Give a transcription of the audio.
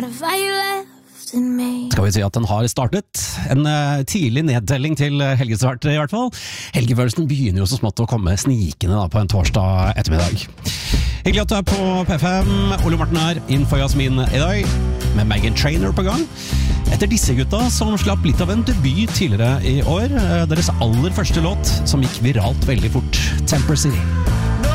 Skal vi si at den har startet. En tidlig nedtelling til helgestart i hvert fall. Helgefølelsen begynner jo så smått å komme snikende da, på en torsdag ettermiddag. Hyggelig at du er på P5. Ole Morten her, innenfor Jasmin i dag, med Meghan Trainor på gang. Etter disse gutta som slapp litt av en debut tidligere i år, deres aller første låt som gikk viralt veldig fort, Temporary.